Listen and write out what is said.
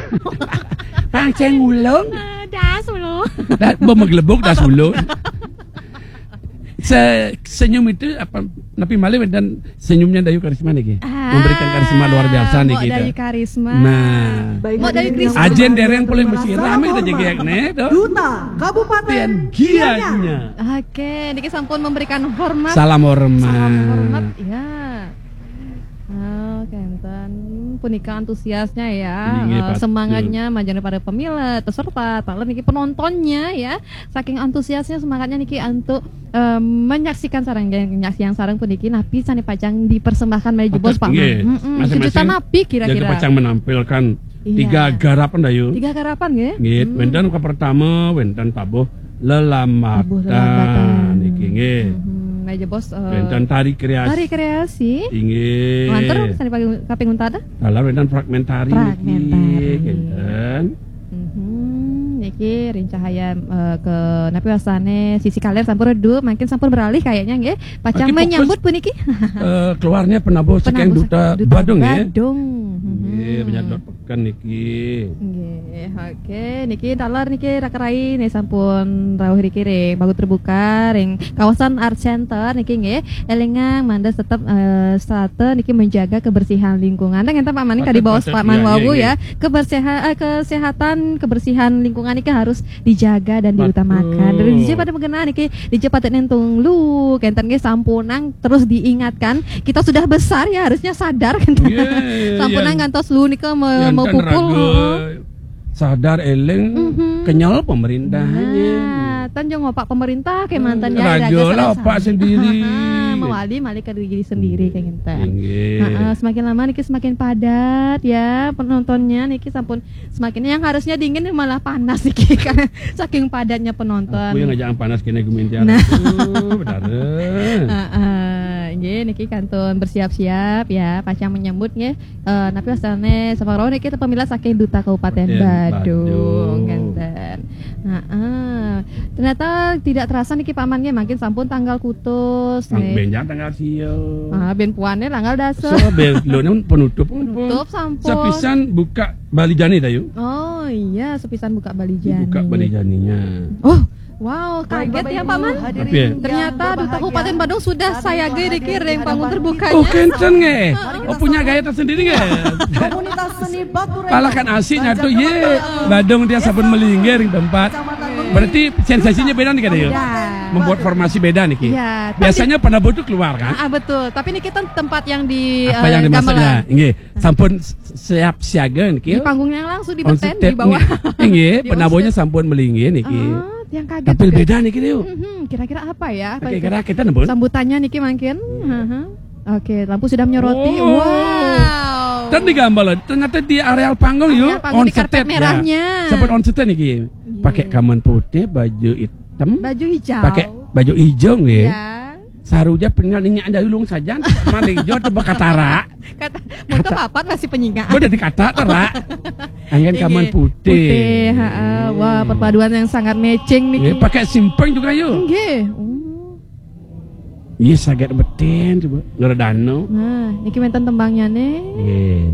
Pancen ulung. Das ulung. Megelebuk das ulung. Senyum itu apa Napi Malih dan senyumnya Dayu Karisma nih memberikan karisma luar biasa nih kita. Dayu Karisma. Nah, mau Dayu Karisma. Ajen dereng boleh mesti rame kita jaga nih. Duta Kabupaten Gianyar. Oke, niki sampun memberikan hormat. Salam hormat. Salam hormat, ya. Kenten punika antusiasnya ya, semangatnya majane pada pemilih peserta, talent niki penontonnya ya, saking antusiasnya semangatnya niki untuk menyaksikan sarang yang sarang puniki napi sani pacang dipersembahkan melalui jebos Pak Man. Sejuta napi kira-kira. Jadi pacang menampilkan 3 garapan Dayu. 3 garapan nggih. Nggih, wenten ke pertama wenten tabuh lelamatan niki nggih. Meja bos wenten tari kreasi. Tari kreasi. Inggih. Lantar sani kaping untada? Dalam wenten fragmentari. Wenten. Niki rincahaya ke napi wasane sisi kalian sampun redup makin sampun beralih kayaknya nggih. Pacang menyambut puniki. Keluarnya penabuh saking duta Badung nggih. Badung. Nggih, menyadot pekan niki. Nggih, oke niki dalar niki rakerai nih sampun rawuh riki ring bagus terbuka ring kawasan Art Center niki nggih elingang mandas tetap strate niki menjaga kebersihan lingkungan. Ngenten Pak Maning kadi bawas Pak Man wawu ya. Kesehatan kebersihan lingkungan niki harus dijaga dan diutamakan. Dari DJ pada mengenal niki DJ paten entung lu kenten nggih sampunang terus diingatkan kita sudah besar ya harusnya sadar kan. Sampunang gantos lu nika mau pukul sadar eleng kenyal pemerintahnya. Tanjung ngopak pemerintah kayak mantan rajo lah opak sendiri. Mewali ke diri sendiri kayak gitu. Semakin lama niki semakin padat ya penontonnya niki sampun semakin yang harusnya dingin malah panas niki karena saking padatnya penonton. Aku yang ngajak panas kene gumintian. Benar. Nggih niki kantun bersiap-siap ya pacang menyambut nggih napi wasane saparone niki pemila saking Duta Kabupaten Badung ngenten. Ternyata tidak terasa niki Pak Man nggih makin sampun tanggal kutus nggih. Benjang tanggal sieu. Ben puane tanggal dasar. So ben lho penutup. Penutup sampun. Sepisan buka Bali Jani Dayu. Oh iya, sepisan buka Bali Jani. Buka Bali Janinya. Oh, wow, kaget ya Pak Man. Ternyata Duta Kabupaten Badung sudah saya dikirim panggung terbukanya. Oh, kencen nge. Oh, punya gaya tersendiri nge. Komunitas seni batu palakan aslinya tuh ye. Badung dia sabun melingkir di tempat. Berarti sensasinya beda nih kan ya? Membuat formasi beda nih Ki. Ya, biasanya penabuh itu keluar kan? Betul. Tapi ini kita tempat yang di apa yang dimaksudnya? Nggih, sampun siap siaga nih. Di panggungnya langsung dibeten di bawah. Nggih, penabuhnya sampun melingkir nih Ki. Yang kaget. Tapi beda nih Ki. Kira-kira apa ya? Kira-kira kita nembus. Sambutannya Niki makin. Oke, lampu sudah menyoroti. Wow. Dan digambar ternyata di areal panggung yuk. On karpet merahnya. Sampai on set nih Ki. Pakai kaman putih, baju hitam, baju hijau. Pakai baju hijau nih. Ya. Saruja peninggalnya ada ulung saja. Mana hijau coba katara. Kata papat masih penyingaan. Udah dikata tara. Angin kaman putih. Wah, perpaduan yang sangat matching nih. Pakai simpeng juga yuk. Nggih. Iya, sangat beten coba. Ngeredano. Nah, niki menten tembangnya nih.